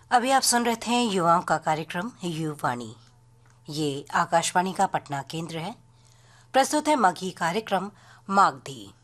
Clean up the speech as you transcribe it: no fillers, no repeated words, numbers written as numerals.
अभी आप सुन रहे थे युवाओं का कार्यक्रम युवाणी। ये आकाशवाणी का पटना केंद्र है। प्रस्तुत है मघी कार्यक्रम मागधी।